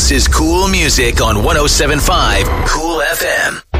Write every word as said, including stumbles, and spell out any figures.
This is Cool Music on one oh seven point five Cool F M.